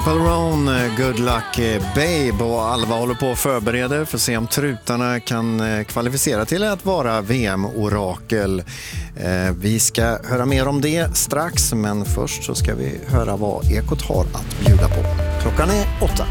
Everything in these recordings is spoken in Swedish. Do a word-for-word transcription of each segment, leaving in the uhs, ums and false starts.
Palron, Good Luck Babe, och Alva håller på att förbereda för att se om trutarna kan kvalificera till att vara V M-orakel. Vi ska höra mer om det strax, men först så ska vi höra vad Ekot har att bjuda på. Klockan är åtta.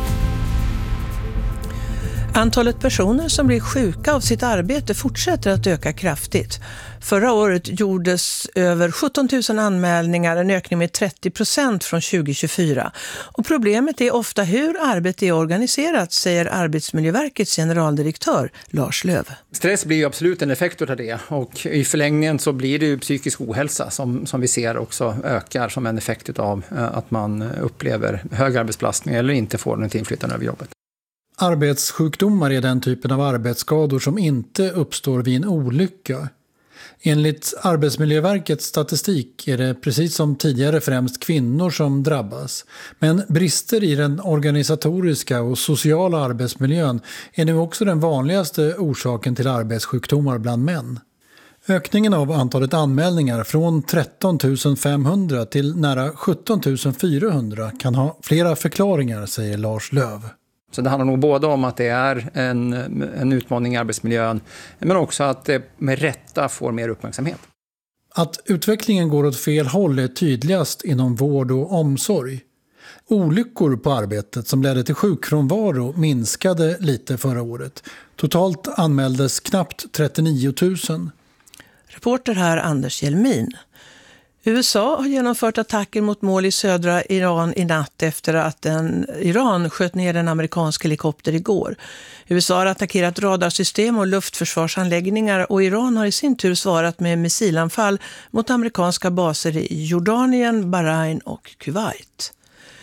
Antalet personer som blir sjuka av sitt arbete fortsätter att öka kraftigt. Förra året gjordes över sjutton tusen anmälningar, en ökning med trettio procent från tjugo tjugofyra. Och problemet är ofta hur arbetet är organiserat, säger Arbetsmiljöverkets generaldirektör Lars Löv. Stress blir ju absolut en effekt av det, och i förlängningen så blir det ju psykisk ohälsa som, som vi ser också ökar som en effekt av att man upplever hög arbetsbelastning eller inte får något inflytande över jobbet. Arbetssjukdomar är den typen av arbetsskador som inte uppstår vid en olycka. Enligt Arbetsmiljöverkets statistik är det precis som tidigare främst kvinnor som drabbas. Men brister i den organisatoriska och sociala arbetsmiljön är nu också den vanligaste orsaken till arbetssjukdomar bland män. Ökningen av antalet anmälningar från tretton tusen femhundra till nära sjutton tusen fyrahundra kan ha flera förklaringar, säger Lars Löv. Så det handlar nog både om att det är en, en utmaning i arbetsmiljön, men också att det med rätta får mer uppmärksamhet. Att utvecklingen går åt fel håll är tydligast inom vård och omsorg. Olyckor på arbetet som ledde till sjukfrånvaro minskade lite förra året. Totalt anmäldes knappt trettionio tusen. Reporter här Anders Hjelmin. U S A har genomfört attacker mot mål i södra Iran i natt efter att en Iran sköt ner en amerikansk helikopter igår. U S A har attackerat radarsystem och luftförsvarsanläggningar, och Iran har i sin tur svarat med missilanfall mot amerikanska baser i Jordanien, Bahrain och Kuwait.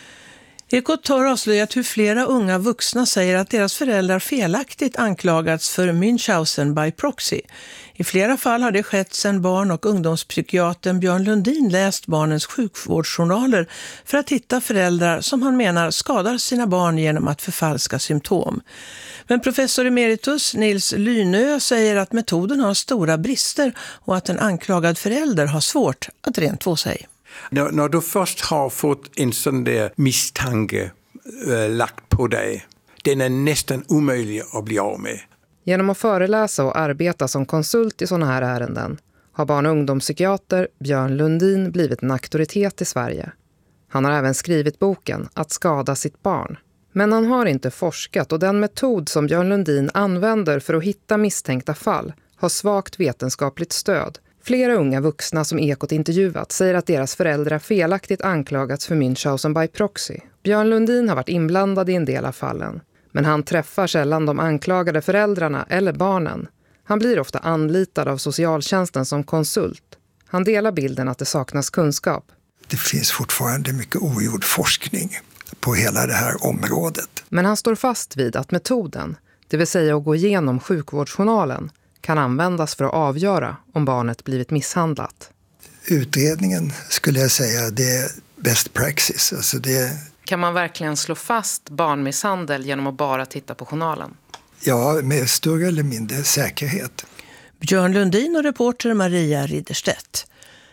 Ekot har avslöjat hur flera unga vuxna säger att deras föräldrar felaktigt anklagats för Münchhausen by proxy. I flera fall har det skett sedan barn- och ungdomspsykiatern Björn Lundin läst barnens sjukvårdsjournaler för att hitta föräldrar som han menar skadar sina barn genom att förfalska symptom. Men professor emeritus Nils Lynö säger att metoden har stora brister och att en anklagad förälder har svårt att rent två sig. När, när du först har fått en sån där misstanke äh, lagt på dig, den är nästan omöjlig att bli av med. Genom att föreläsa och arbeta som konsult i sådana här ärenden har barn- och ungdomspsykiater Björn Lundin blivit en auktoritet i Sverige. Han har även skrivit boken Att skada sitt barn. Men han har inte forskat, och den metod som Björn Lundin använder för att hitta misstänkta fall har svagt vetenskapligt stöd. Flera unga vuxna som Ekot intervjuat säger att deras föräldrar felaktigt anklagats för Münchhausen by proxy. Björn Lundin har varit inblandad i en del av fallen. Men han träffar sällan de anklagade föräldrarna eller barnen. Han blir ofta anlitad av socialtjänsten som konsult. Han delar bilden att det saknas kunskap. Det finns fortfarande mycket ogjord forskning på hela det här området. Men han står fast vid att metoden, det vill säga att gå igenom sjukvårdsjournalen, kan användas för att avgöra om barnet blivit misshandlat. Utredningen skulle jag säga det är best praxis. Alltså det... Kan man verkligen slå fast barnmisshandel genom att bara titta på journalen? Ja, med större eller mindre säkerhet. Björn Lundin och reporter Maria Ridderstedt.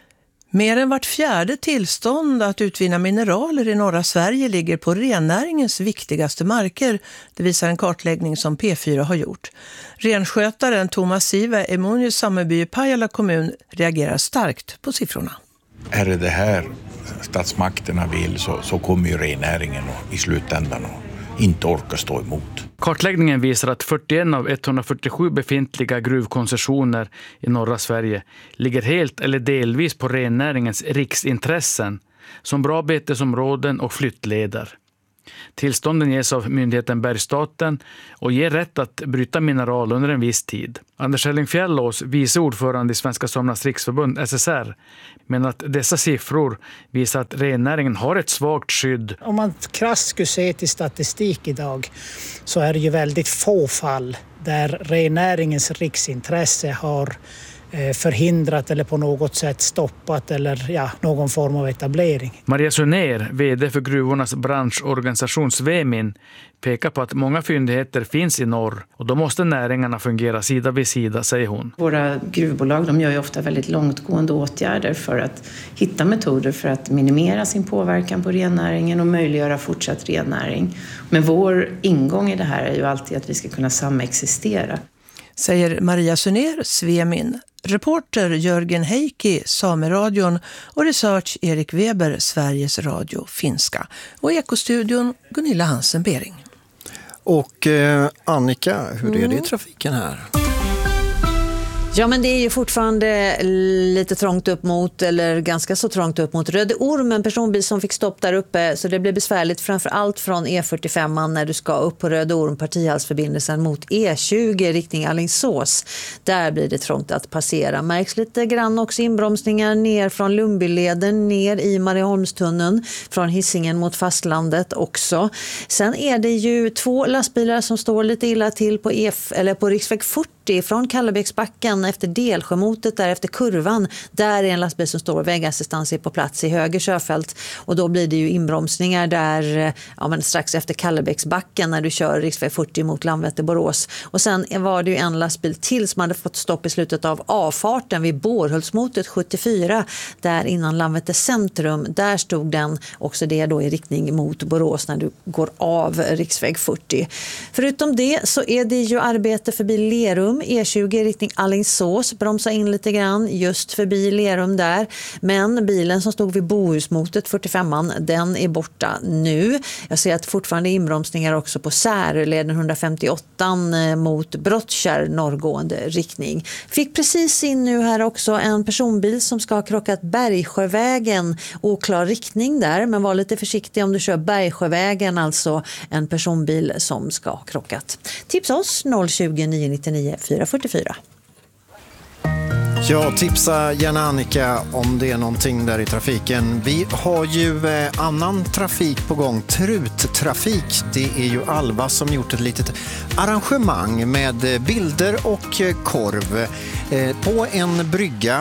Mer än vart fjärde tillstånd att utvinna mineraler i norra Sverige ligger på rennäringens viktigaste marker. Det visar en kartläggning som P fyra har gjort. Renskötaren Thomas Sive Emonius Sameby i Pajala kommun reagerar starkt på siffrorna. Är det det här statsmakterna vill, så, så kommer ju rennäringen och, i slutändan och inte orka stå emot. Kartläggningen visar att fyrtioen av etthundrafyrtiosju befintliga gruvkoncessioner i norra Sverige ligger helt eller delvis på rennäringens riksintressen som bra betesområden och flyttleder. Tillstånden ges av myndigheten Bergsstaten och ger rätt att bryta mineral under en viss tid. Anders Hellingfjällås, vice ordförande i Svenska Samernas riksförbund S S R, menar att dessa siffror visar att rennäringen har ett svagt skydd. Om man krasst skulle se till statistik idag så är det ju väldigt få fall där rennäringens riksintresse har förhindrat eller på något sätt stoppat eller ja, någon form av etablering. Maria Sunér, vd för gruvornas branschorganisation Svemin, pekar på att många fyndigheter finns i norr och då måste näringarna fungera sida vid sida, säger hon. Våra gruvbolag de gör ju ofta väldigt långtgående åtgärder för att hitta metoder för att minimera sin påverkan på rennäringen och möjliggöra fortsatt rennäring. Men vår ingång i det här är ju alltid att vi ska kunna samexistera. Säger Maria Sunér, Svemin. Reporter Jörgen Heikki, Sameradion och research Erik Weber, Sveriges Radio finska. Och Ekostudion Gunilla Hansen-Bering. Och eh, Annika, hur är det i trafiken här? Ja, men det är ju fortfarande lite trångt upp mot, eller ganska så trångt upp mot Röde Orm, en personbil som fick stopp där uppe, så det blir besvärligt framför allt från E fyrtiofem när du ska upp på Röde Orm, partihalsförbindelsen mot E tjugo riktning Alingsås. Där blir det trångt att passera. Märks lite grann också inbromsningar ner från Lundbyleden ner i Marieholmstunneln från Hisingen mot fastlandet också. Sen är det ju två lastbilar som står lite illa till på, E F, eller på riksväg fyrtio från Kallebäcksbacken efter Delsjömotet, där efter kurvan. Där är en lastbil som står, vägassistans är på plats i höger körfält, och då blir det ju inbromsningar där ja, men strax efter Kallebäcksbacken när du kör riksväg fyrtio mot Landvetter-Borås. Och sen var det ju en lastbil till som hade fått stopp i slutet av avfarten vid Bårhultsmotet sjuttiofyra, där innan Landvetter centrum. Där stod den också det då i riktning mot Borås när du går av riksväg fyrtio. Förutom det så är det ju arbete förbi Lerum, E tjugo riktning Alingsås, bromsa in lite grann just förbi Lerum där. Men bilen som stod vid Bohusmotet fyrtiofem, den är borta nu. Jag ser att fortfarande inbromsningar också på Särleden etthundrafemtioåtta mot Brottkärr norrgående riktning. Fick precis in nu här också en personbil som ska ha krockat Bergsjövägen, oklar riktning där, men var lite försiktig om du kör Bergsjövägen, alltså en personbil som ska ha krockat. Tips oss noll tjugo, nio nittionio, fyra fyrtiofyra. Ja, tipsa gärna Annika om det är någonting där i trafiken. Vi har ju eh, annan trafik på gång, truttrafik. Det är ju Alva som gjort ett litet arrangemang med bilder och eh, korv eh, på en brygga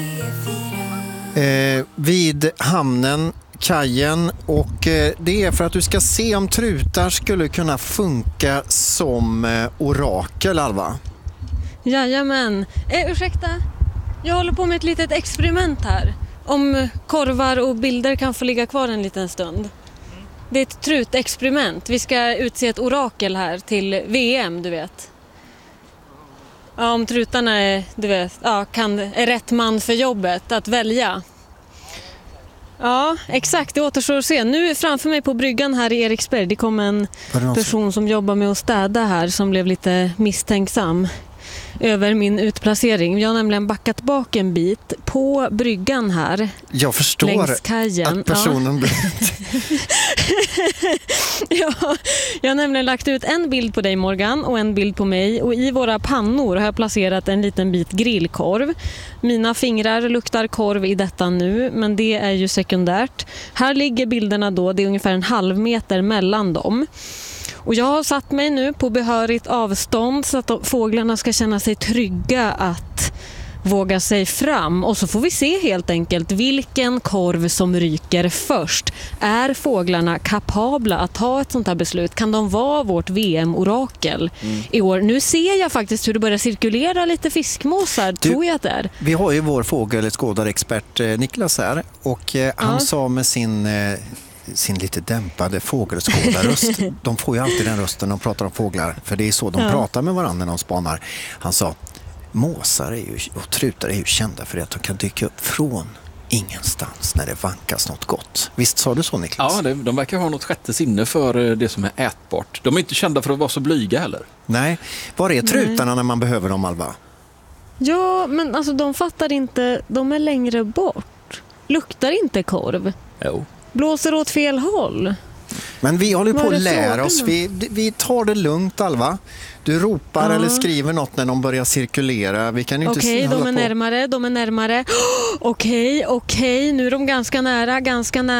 eh, vid hamnen, kajen, och eh, det är för att du ska se om trutar skulle kunna funka som eh, orakel, Alva. Jajamän. Eh, ursäkta, jag håller på med ett litet experiment här. Om korvar och bilder kan få ligga kvar en liten stund. Det är ett trutexperiment. Vi ska utse ett orakel här till V M, du vet. Ja, om trutarna är, du vet, ja, kan, är rätt man för jobbet att välja. Ja, exakt. Det återstår att se. Nu framför mig på bryggan här i Eriksberg, det kom en person som jobbar med att städa här som blev lite misstänksam över min utplacering. Jag har nämligen backat bak en bit på bryggan här. Jag förstår längs kajen. Att personen ja. blir... ja, jag har nämligen lagt ut en bild på dig, Morgan, och en bild på mig. Och i våra pannor har jag placerat en liten bit grillkorv. Mina fingrar luktar korv i detta nu, men det är ju sekundärt. Här ligger bilderna då, det är ungefär en halv meter mellan dem. Och jag har satt mig nu på behörigt avstånd så att fåglarna ska känna sig trygga att våga sig fram. Och så får vi se helt enkelt vilken korv som ryker först. Är fåglarna kapabla att ta ett sånt här beslut? Kan de vara vårt V M-orakel mm. i år? Nu ser jag faktiskt hur det börjar cirkulera lite fiskmåsar, du, tror jag att det är. Vi har ju vår fågelskådarexpert eh, Niklas här, och eh, han ja. sa med sin... Eh, sin lite dämpade fågelskådarröst. De får ju alltid den rösten när de pratar om fåglar, för det är så de ja. pratar med varandra när de spanar. Han sa, måsar är ju, och trutar är ju kända för att de kan dyka upp från ingenstans när det vankas något gott. Visst sa du så, Niklas? Ja, det, de verkar ha något sjätte sinne för det som är ätbart. De är inte kända för att vara så blyga heller. Nej. Var är trutarna Nej. när man behöver dem, Alva? Ja, men alltså de fattar inte, de är längre bort. Luktar inte korv. Jo. Blåser åt fel håll. Men vi håller på att lära oss. Vi, vi tar det lugnt, Alva. Du ropar ja. eller skriver något när de börjar cirkulera. Vi kan inte Okej, okay, de är på. närmare, de är närmare. Okej, okay, okej, okay. Nu är de ganska nära, ganska nära.